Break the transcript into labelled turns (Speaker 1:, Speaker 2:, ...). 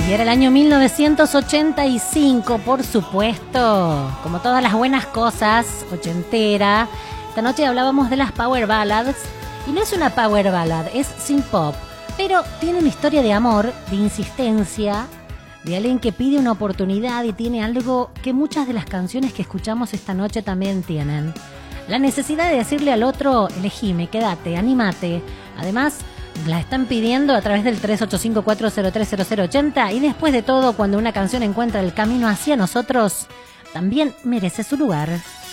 Speaker 1: Y era el año 1985, por supuesto. Como todas las buenas cosas, ochentera. Esta noche hablábamos de las power ballads. Y no es una power ballad, es synth pop. Pero tiene una historia de amor, de insistencia, de alguien que pide una oportunidad y tiene algo que muchas de las canciones que escuchamos esta noche también tienen. La necesidad de decirle al otro, elegime, quédate, anímate. Además, la están pidiendo a través del 3854030080 y después de todo, cuando una canción encuentra el camino hacia nosotros, también merece su lugar.